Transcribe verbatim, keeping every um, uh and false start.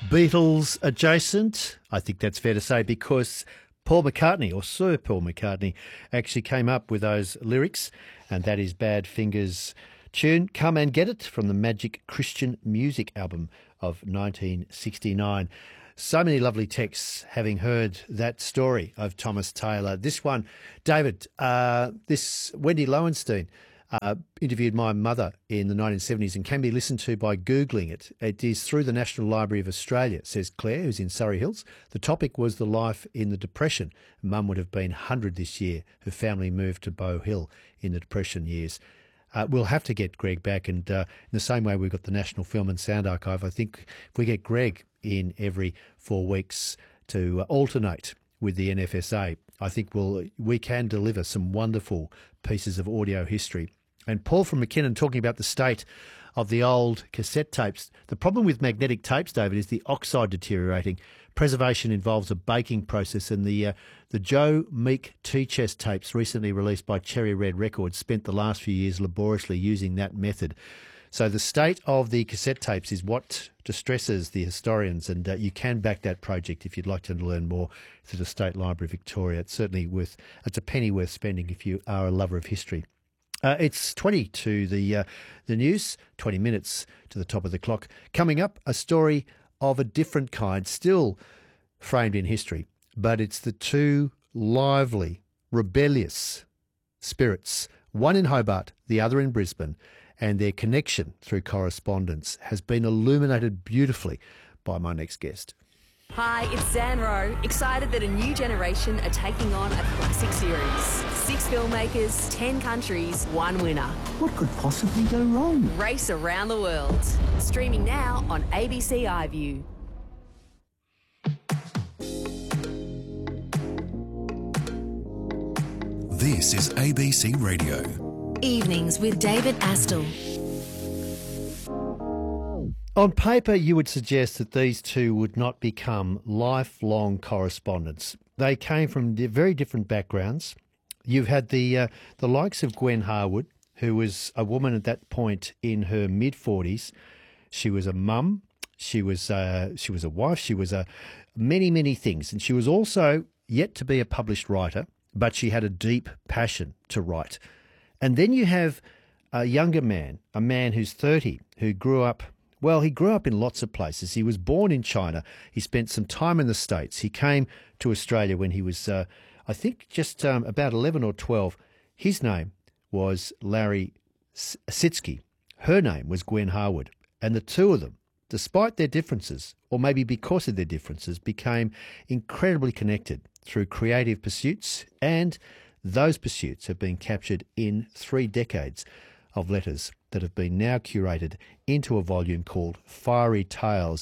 Beatles adjacent, I think that's fair to say, because Paul McCartney, or Sir Paul McCartney, actually came up with those lyrics, and that is Badfinger's tune, Come and Get It, from the Magic Christian Music album of nineteen sixty-nine. So many lovely texts having heard that story of Thomas Taylor. This one, David, uh, this Wendy Lowenstein uh, interviewed my mother in the nineteen seventies and can be listened to by Googling it. It is through the National Library of Australia, says Claire, who's in Surrey Hills. The topic was the life in the Depression. Mum would have been one hundred this year. Her family moved to Bow Hill in the Depression years. Uh, we'll have to get Greg back, and uh, in the same way we've got the National Film and Sound Archive, I think if we get Greg in every four weeks to uh, alternate with the N F S A, I think we'll, we can deliver some wonderful pieces of audio history. And Paul from McKinnon talking about the state of the old cassette tapes. The problem with magnetic tapes, David, is the oxide deteriorating. Preservation involves a baking process, and the uh, the Joe Meek T-chest tapes recently released by Cherry Red Records spent the last few years laboriously using that method. So the state of the cassette tapes is what distresses the historians, and uh, you can back that project if you'd like to learn more through the State Library of Victoria. It's certainly worth, it's a penny worth spending if you are a lover of history. Uh, it's twenty to the uh, the news, twenty minutes to the top of the clock. Coming up, a story of a different kind, still framed in history, but it's the two lively, rebellious spirits, one in Hobart, the other in Brisbane, and their connection through correspondence has been illuminated beautifully by my next guest. Hi, it's Zan Rowe, excited that a new generation are taking on a classic series. Six filmmakers, ten countries, one winner. What could possibly go wrong? Race around the world. Streaming now on A B C iView. This is A B C Radio. Evenings with David Astle. On paper, you would suggest that these two would not become lifelong correspondents. They came from very different backgrounds. You've had the uh, the likes of Gwen Harwood, who was a woman at that point in her mid forties. She was a mum. She was uh, she was a wife. She was a many many things, and she was also yet to be a published writer. But she had a deep passion to write. And then you have a younger man, a man who's thirty, who grew up. Well, he grew up in lots of places. He was born in China. He spent some time in the States. He came to Australia when he was, uh, I think, just um, about eleven or twelve. His name was Larry Sitsky. Her name was Gwen Harwood. And the two of them, despite their differences, or maybe because of their differences, became incredibly connected through creative pursuits. And those pursuits have been captured in three decades of letters that have been now curated into a volume called Fiery Tales